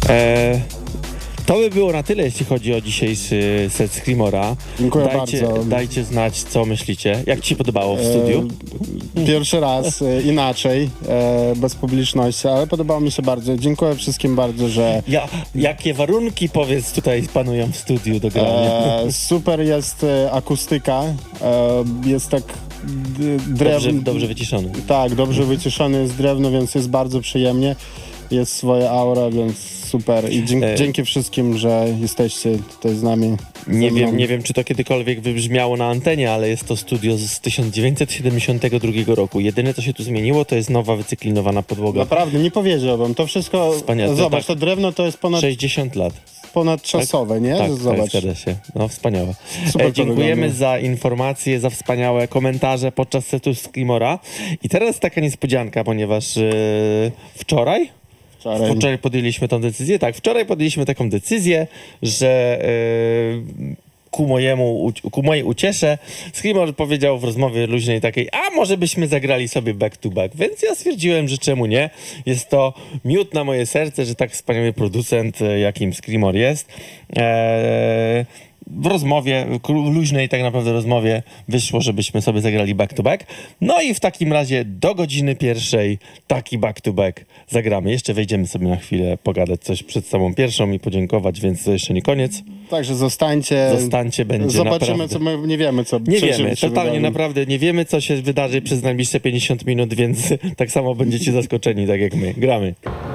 To by było na tyle, jeśli chodzi o dzisiejszy set Screamora. Dziękuję bardzo. Dajcie znać, co myślicie. Jak ci się podobało w studiu? Pierwszy raz, inaczej, bez publiczności, ale podobało mi się bardzo. Dziękuję wszystkim bardzo, że... Jakie warunki, powiedz, tutaj panują w studiu do grania? Super jest akustyka, jest tak drewno... Dobrze wyciszony. Tak, dobrze wyciszony jest drewno, więc jest bardzo przyjemnie. Jest swoje aura, więc super. I dzięki wszystkim, że jesteście tutaj z nami. Nie wiem, czy to kiedykolwiek wybrzmiało na antenie, ale jest to studio z 1972 roku. Jedyne, co się tu zmieniło, to jest nowa wycyklinowana podłoga. Naprawdę, nie powiedziałbym. To wszystko... Wspaniale. Zobacz, to drewno to jest ponad 60 lat. Ponadczasowe, nie? Tak, Zobacz. zgadza się. No, wspaniałe. Super to Dziękujemy wygląda. za informacje, za wspaniałe komentarze podczas setu Screamora. I teraz taka niespodzianka, ponieważ wczoraj podjęliśmy tą decyzję. Tak, wczoraj podjęliśmy taką decyzję, że ku mojej uciesze Screamor powiedział w rozmowie luźnej takiej, a może byśmy zagrali sobie back to back, więc ja stwierdziłem, że czemu nie. Jest to miód na moje serce, że tak wspaniały producent, jakim Screamor jest. W rozmowie, luźnej tak naprawdę rozmowie wyszło, żebyśmy sobie zagrali back to back. No i w takim razie do godziny pierwszej taki back to back zagramy. Jeszcze wejdziemy sobie na chwilę pogadać coś przed samą pierwszą i podziękować, więc to jeszcze nie koniec. Także zostańcie, będzie zobaczymy, naprawdę. co my nie wiemy, co Nie się wiemy, totalnie wydarzy. naprawdę nie wiemy, co się wydarzy przez najbliższe 50 minut, więc tak samo będziecie zaskoczeni, tak jak my. Gramy.